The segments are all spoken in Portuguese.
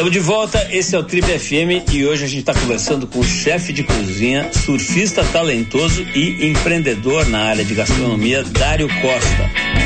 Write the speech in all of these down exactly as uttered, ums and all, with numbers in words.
Estamos de volta, esse é o Trip F M e hoje a gente está conversando com o chefe de cozinha, surfista talentoso e empreendedor na área de gastronomia, Dário Costa.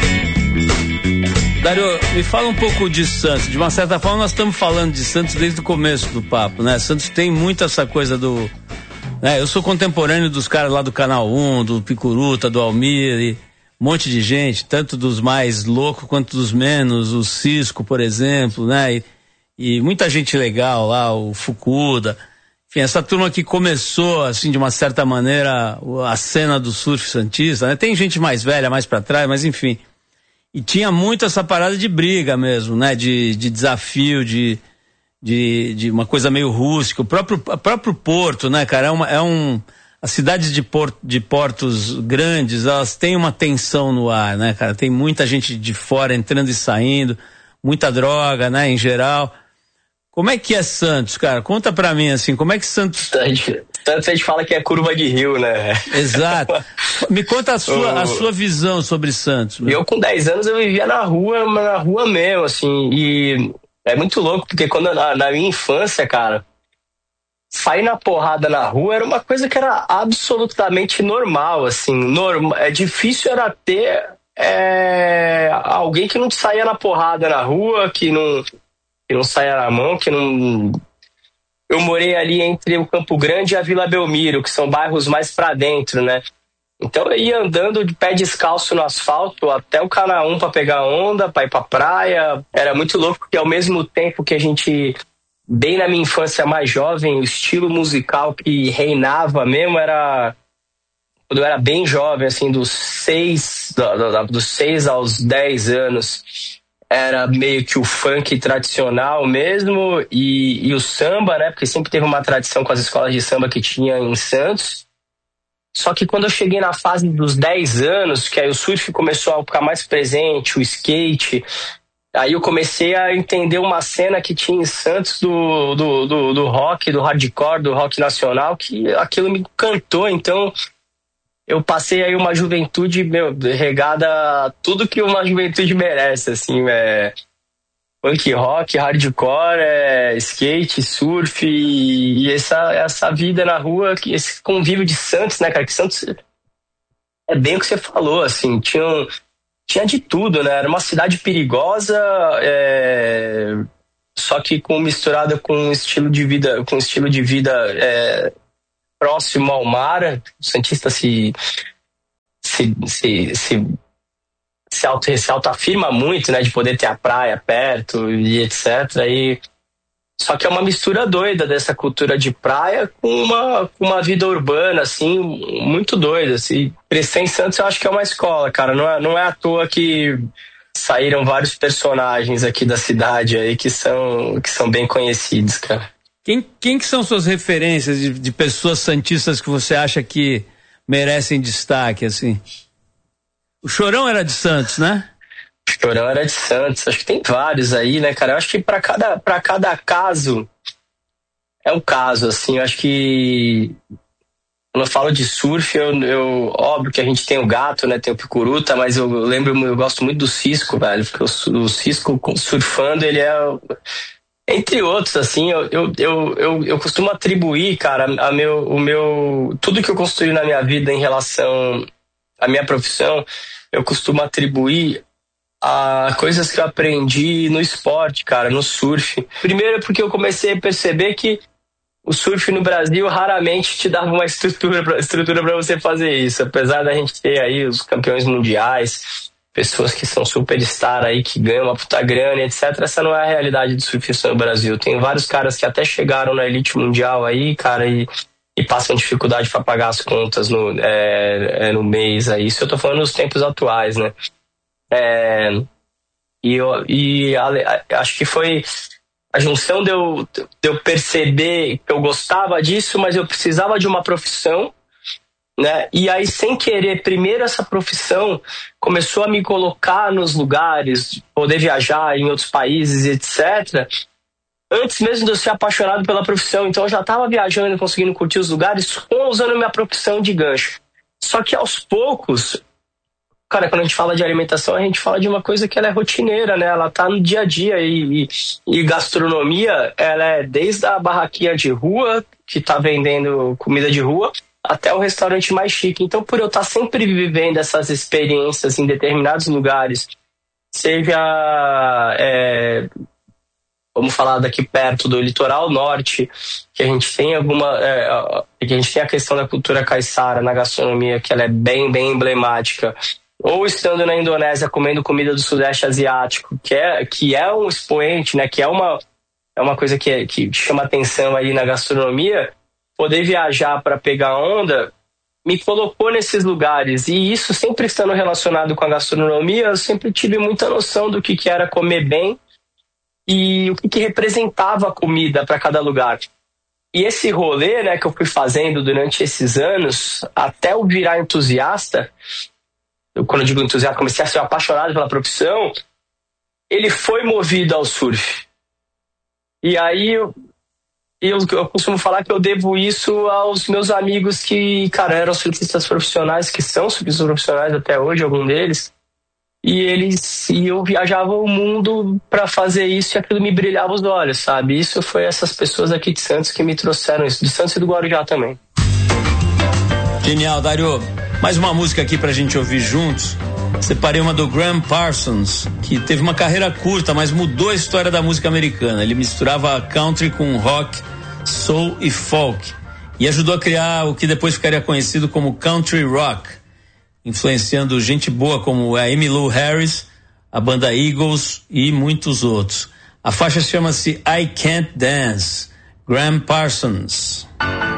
Dário, me fala um pouco de Santos. De uma certa forma nós estamos falando de Santos desde o começo do papo, né? Santos tem muito essa coisa do... né? Eu sou contemporâneo dos caras lá do Canal um, do Picuruta, do Almir, e um monte de gente, tanto dos mais loucos quanto dos menos, o Cisco, por exemplo, né? E, e muita gente legal lá, o Fukuda. Enfim, essa turma que começou, assim, de uma certa maneira, a cena do surf santista, né? Tem gente mais velha, mais pra trás, mas enfim. E tinha muito essa parada de briga mesmo, né? De, de desafio, de, de, de uma coisa meio rústica. O próprio, o próprio Porto, né, cara? É, uma, é um... As cidades de, port, de portos grandes, elas têm uma tensão no ar, né, cara? Tem muita gente de fora entrando e saindo, muita droga, né, em geral. Como é que é Santos, cara? Conta pra mim, assim, como é que Santos... Santos a gente fala que é curva de rio, né? Exato. Me conta a sua, a sua visão sobre Santos. Meu. Eu com dez anos eu vivia na rua, na rua mesmo, assim, e é muito louco, porque quando na, na minha infância, cara, sair na porrada na rua era uma coisa que era absolutamente normal, assim, normal, é difícil era ter é, alguém que não saía na porrada na rua, que não... que não saia na mão, que não... Eu morei ali entre o Campo Grande e a Vila Belmiro, que são bairros mais pra dentro, né? Então eu ia andando de pé descalço no asfalto até o Canaã pra pegar onda, pra ir pra praia. Era muito louco, porque ao mesmo tempo que a gente, bem na minha infância mais jovem, o estilo musical que reinava mesmo era... Quando eu era bem jovem, assim, dos seis, do, do, dos seis aos dez anos... era meio que o funk tradicional mesmo e, e o samba, né? Porque sempre teve uma tradição com as escolas de samba que tinha em Santos. Só que quando eu cheguei na fase dos dez anos, que aí o surf começou a ficar mais presente, o skate, aí eu comecei a entender uma cena que tinha em Santos do, do, do, do rock, do hardcore, do rock nacional, que aquilo me encantou. Então eu passei aí uma juventude, meu, regada a tudo que uma juventude merece, assim, é punk rock, hardcore, é skate, surf e, e essa, essa vida na rua, esse convívio de Santos, né, cara, que Santos é bem o que você falou, assim, tinha, tinha de tudo, né, era uma cidade perigosa, é, só que com, misturada com um estilo de vida, com um estilo de vida, é, próximo ao mar. O santista se se, se, se, se, auto, se autoafirma muito, né, de poder ter a praia perto e etcétera. E, só que é uma mistura doida dessa cultura de praia com uma, com uma vida urbana, assim, muito doida. Assim. Crescer em Santos eu acho que é uma escola, cara. Não é, não é à toa que saíram vários personagens aqui da cidade aí que são, que são bem conhecidos, cara. Quem, quem que são suas referências de, de pessoas santistas que você acha que merecem destaque, assim? O Chorão era de Santos, né? O Chorão era de Santos. Acho que tem vários aí, né, cara? Eu acho que pra cada, pra cada caso é um caso, assim. Eu acho que quando eu falo de surf, eu, eu óbvio que a gente tem o Gato, né? Tem o Picuruta, mas eu lembro, eu gosto muito do Cisco, velho. Porque o, o Cisco surfando, ele é... Entre outros, assim, eu, eu, eu, eu, eu costumo atribuir, cara, a meu, o meu, tudo que eu construí na minha vida em relação à minha profissão, eu costumo atribuir a coisas que eu aprendi no esporte, cara, no surf. Primeiro porque eu comecei a perceber que o surf no Brasil raramente te dava uma estrutura pra, estrutura para você fazer isso, apesar da gente ter aí os campeões mundiais, pessoas que são superstar aí, que ganham uma puta grana, etcétera. Essa não é a realidade do surfista no Brasil. Tem vários caras que até chegaram na elite mundial aí, cara, e, e passam dificuldade para pagar as contas no, é, é, no mês aí. Isso eu tô falando nos tempos atuais, né? É, e eu, e a, a, acho que foi a junção de eu, de eu perceber que eu gostava disso, mas eu precisava de uma profissão, né? E aí, sem querer, primeiro essa profissão começou a me colocar nos lugares, poder viajar em outros países, etcétera. Antes mesmo de eu ser apaixonado pela profissão. Então eu já estava viajando, conseguindo curtir os lugares, usando minha profissão de gancho. Só que aos poucos cara, quando a gente fala de alimentação, a gente fala de uma coisa que ela é rotineira, né? Ela tá no dia a dia e, e, e gastronomia, ela é desde a barraquinha de rua, que tá vendendo comida de rua, até o restaurante mais chique. Então, por eu estar sempre vivendo essas experiências em determinados lugares, seja, é, vamos falar daqui perto do litoral norte, que a gente tem alguma, é, que a gente tem a questão da cultura caiçara na gastronomia, que ela é bem, bem emblemática, ou estando na Indonésia comendo comida do Sudeste Asiático, que é, que é um expoente, né, que é uma, é uma coisa que, é, que chama atenção aí na gastronomia, poder viajar para pegar onda me colocou nesses lugares, e isso sempre estando relacionado com a gastronomia, eu sempre tive muita noção do que, que era comer bem e o que, que representava a comida para cada lugar. E esse rolê, né, que eu fui fazendo durante esses anos, até eu virar entusiasta, eu, quando eu digo entusiasta, comecei a ser apaixonado pela profissão, ele foi movido ao surf. E aí eu, eu, eu costumo falar que eu devo isso aos meus amigos que, cara, eram surfistas profissionais, que são surfistas profissionais até hoje, algum deles. E eles e eu viajava o mundo para fazer isso e aquilo me brilhava os olhos, sabe? Isso foi essas pessoas aqui de Santos que me trouxeram isso, de Santos e do Guarujá também. Genial, Dario. Mais uma música aqui pra gente ouvir juntos. Separei uma do Graham Parsons, que teve uma carreira curta, mas mudou a história da música americana. Ele misturava country com rock, soul e folk, e ajudou a criar o que depois ficaria conhecido como country rock, influenciando gente boa como a Emmylou Harris, a banda Eagles e muitos outros. A faixa chama-se I Can't Dance, Graham Parsons.